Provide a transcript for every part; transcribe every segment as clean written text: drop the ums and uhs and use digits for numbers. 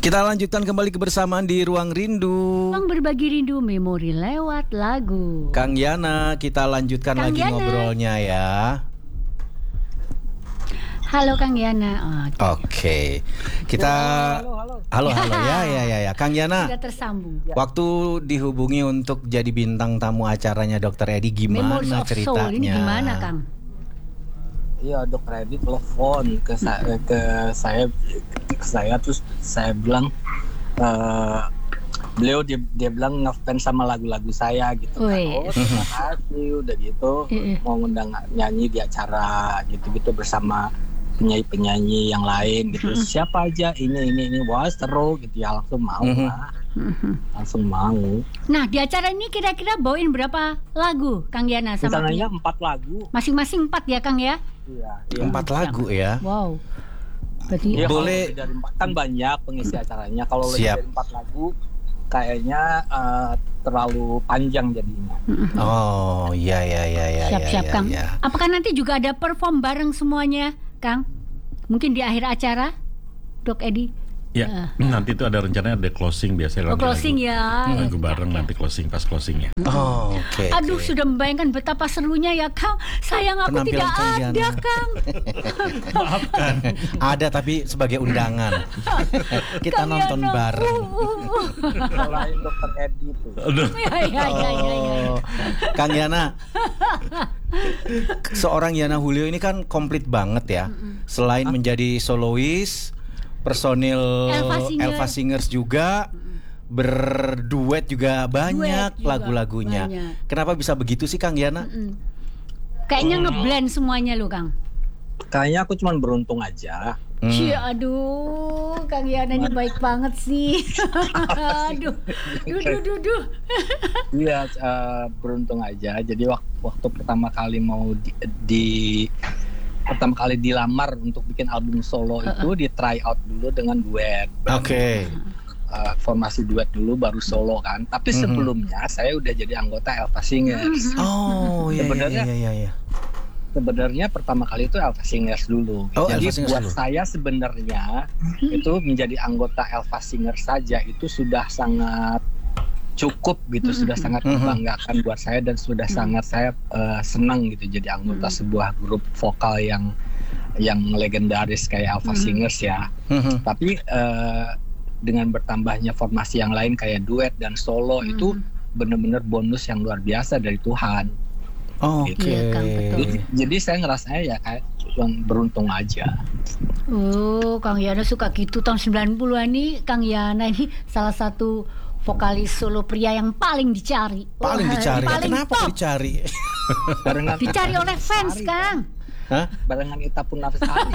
Kita lanjutkan kembali kebersamaan di Ruang Rindu. Ruang berbagi rindu memori lewat lagu. Kang Yana, kita lanjutkan Kang lagi Yana. ngobrolnya ya. Halo Kang Yana. Oke. Kita halo ya. Kang Yana. Sudah tersambung. Waktu dihubungi untuk jadi bintang tamu acaranya Dr. Edi, gimana Memories of Soul ceritanya? ini gimana Kang? Iya, Dr. Edi telepon ke saya terus saya bilang beliau dia bilang ngefans sama lagu-lagu saya gitu kan. Wih. Oh, terima kasih udah gitu mau ngundang nyanyi di acara gitu-gitu bersama penyanyi-penyanyi yang lain gitu. Siapa aja ini wah seru gitu ya, langsung mau lah. Langsung mau. Nah, di acara ini kira-kira bawain berapa lagu Kang Yana sama Rencananya 4 lagu. masing-masing 4 ya Kang ya? Iya. 4 lagu ya. Wow. Berarti Iya, Boleh. kalau dari 4 kan banyak pengisi acaranya. Kalau lebih Siap. dari 4 lagu kayaknya terlalu panjang jadinya. Oh, iya. siap-siap ya, Kang. ya. Apakah nanti juga ada perform bareng semuanya Kang? Mungkin di akhir acara Dok Edi? Ya, nanti itu ada rencananya ada closing biasanya. Oh, closing ya. Lagu bareng nanti pas closingnya. Oh, oke. Aduh, sudah membayangkan betapa serunya ya Kang. Sayang aku Penampilan tidak Kang ada Yana. Kang. Maafkan. Ada tapi sebagai undangan. Kita Kang nonton Yana. bareng. Selain Dr. Edi itu. Aduh. Ya. Oh, Kang Yana, seorang Yana Julio ini kan komplit banget ya. Selain menjadi solois, personil Elva Singers juga, berduet juga banyak Duet juga lagu-lagunya. banyak. Kenapa bisa begitu sih Kang Yana? Kayaknya ngeblend semuanya lo Kang. Kayaknya aku cuma beruntung aja. Cie, aduh, Kang Yana ini baik banget sih. Aduh, duh. Iya, beruntung aja. Jadi waktu pertama kali mau pertama kali dilamar untuk bikin album solo itu di try out dulu dengan duet. Oke. Formasi duet dulu baru solo kan. Tapi sebelumnya saya udah jadi anggota Elva Singers. Oh, iya. Sebenarnya pertama kali itu Elva Singers dulu. Oh, Jadi Elva Singers buat dulu. saya sebenarnya itu menjadi anggota Elva Singers saja itu sudah sangat cukup gitu, sudah sangat membanggakan buat saya dan sudah sangat saya senang gitu jadi anggota sebuah grup vokal yang legendaris kayak Elva Singers ya. Tapi dengan bertambahnya formasi yang lain kayak duet dan solo itu benar-benar bonus yang luar biasa dari Tuhan. Oke. Iya, Kang, betul. Jadi saya ngerasanya ya kayak cuma beruntung aja. Oh, Kang Yana suka gitu. Tahun 90-an nih, Kang Yana ini salah satu vokalis solo pria yang paling dicari. Paling dicari. Paling Kenapa top. dicari? Barengan Dicari oleh fans, Kang. Hah? barengan Ita pun nafas hari.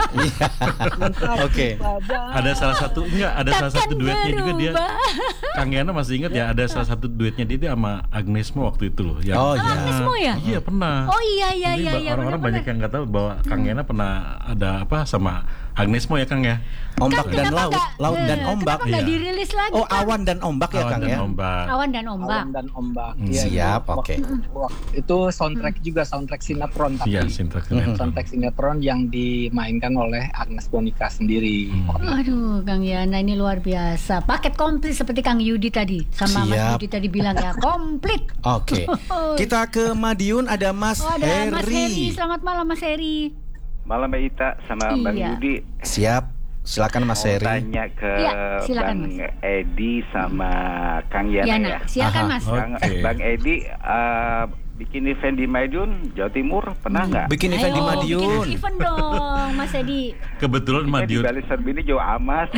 Oke. Ada salah satu duetnya juga dia. Kang Yana masih ingat ya, ada salah satu duetnya dia sama Agnesmo waktu itu loh. Yang, Oh, iya. Agnesmo ya? Iya pernah. Oh iya. Jadi orang-orang banyak yang nggak tahu bahwa Kang Yana pernah ada apa sama Agnesmo ya Kang ya. Ombak dan kenapa laut, nggak- laut dan ombak. Kenapa nggak Iya. dirilis lagi? Oh, Kang? awan dan ombak ya Kang ya. Ombak. Awan dan ombak. Awan dan ombak. Siap, Iya, oke. Itu soundtrack juga, soundtrack sinetron tapi. Iya, sinetron. Soundtrack sinetron yang dimainkan oleh Agnes Monica sendiri. Aduh, Kang Yana ini luar biasa. Paket komplit seperti Kang Yudi tadi. Sama Mas Siap. Yudi tadi bilang ya, komplit. Oke. Kita ke Madiun, ada Mas Oh, ada Mas Heri. Heri. Selamat malam Mas Heri. Malam Mbak Ita sama Bang Iya. Yudi. Siap. Silakan Mas Mau Heri. tanya ke Iya, silakan, Bang Mas. Edi sama Kang Yana Yana, ya. silakan Aha. Mas. Oke. Bang Edi bikin event di Madiun, Jawa Timur pernah nggak? Bikin event di Ayo, Madiun. bikin event dong Mas Edi. Kebetulan Di Madiun. Bali Serbini Jawa Amas.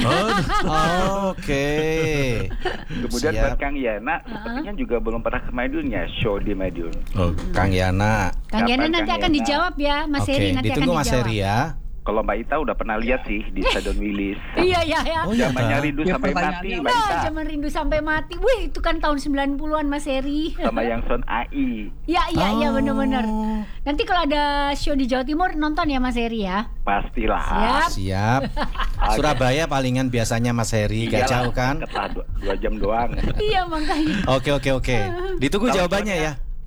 Oke. Kemudian Siap. buat Kang Yana, sepertinya juga belum pernah ke Madiun ya, show di Madiun. Oh, Kang Yana. Kang Yana Kapan, nanti Kang akan Yana? dijawab ya, Mas Oke, Heri nanti ditunggu akan Mas dijawab. Heri ya. Kalau Mbak Ita udah pernah lihat sih di Stadion Wilis. Iya. Oh iya, Zamannya Kang. rindu Ya, sampai mati pertanyaannya Mbak Ita. Zaman rindu sampai mati. Wih, itu kan tahun 90-an Mas Heri. Sama yang Son AI. Iya, Oh. benar-benar. Nanti kalau ada show di Jawa Timur nonton ya Mas Heri ya. Pastilah. Siap. Siap. Surabaya palingan biasanya Mas Heri, gak Iyalah, jauh kan? Ketah 2 jam doang. Iya makanya. Oke. Ditunggu Kalau jawabannya ya.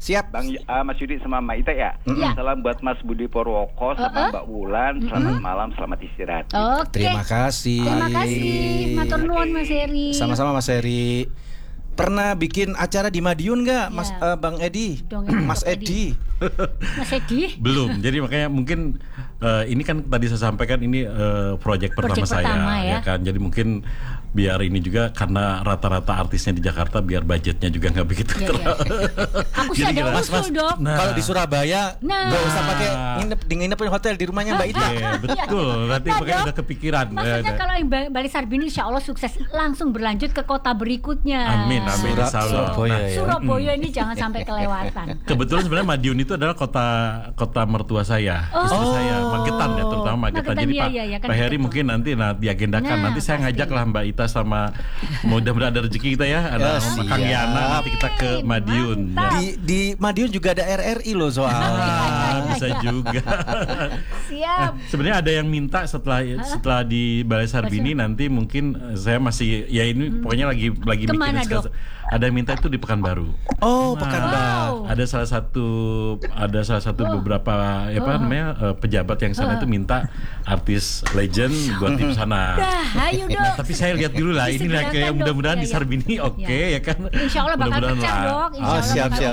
Siap. Bang Mas Yudi sama Mbak Ita ya. Iya. Salam buat Mas Budi Purwoko sama Mbak Wulan. Selamat malam, selamat istirahat. Oke. Terima kasih. Terima kasih. Matur nuwun Mas Heri. Sama-sama Mas Heri. Pernah bikin acara di Madiun nggak, Mas Ya. Bang Edi? Mas Dong, Edi. Mas Edi. Belum. Jadi makanya mungkin ini kan tadi saya sampaikan ini proyek pertama Project saya pertama, ya. kan. Jadi mungkin biar ini juga karena rata-rata artisnya di Jakarta biar budgetnya juga nggak begitu Iya, iya. Aku sih Jadi ada kira- usul, Dok. Nah. Kalau di Surabaya Nah. nggak usah pakai nginep di hotel di rumahnya Mbak Ita. Iya, betul. Nanti Nah, makanya Dok, udah kepikiran. Maksudnya kalau yang Bali Sarbini insya Allah sukses langsung berlanjut ke kota berikutnya. Amin, amin. Insya Allah. Surabaya Nah, ya. Surabaya ini jangan sampai kelewatan. kebetulan sebenarnya Madiun itu adalah kota mertua saya, istri saya, Magetan ya, terutama Magetan. Magetan, Jadi iya, kan Pak Heri gitu. mungkin nanti diagendakan. Nah, Nanti saya pasti. ngajak lah Mbak Ita sama mudah-mudahan ada rezeki kita ya, ada Ya, Kang siap. Yana nanti kita ke Madiun. Mantap. Ya. Di Madiun juga ada RRI loh soalnya. Bisa juga. Siap. Sebenarnya ada yang minta setelah di Balai Sarbini nanti mungkin saya masih ya ini pokoknya lagi Kemana, mikirin Dok? ada yang minta itu di Pekanbaru. Oh, Nah, Pekanbaru. Ada salah satu beberapa apa namanya pejabat yang sana itu minta artis legend buat di sana. Dah, ayo Dok. Nah, tapi saya lihat dulu lah ini lah Disegerakan, kayak Dok. mudah-mudahan Ya, di ya. Sarbini oke ya kan. Insya Allah bakal Mudah-mudahan pecah lah. Dok. Insya Oh, Allah siap, bakal siap.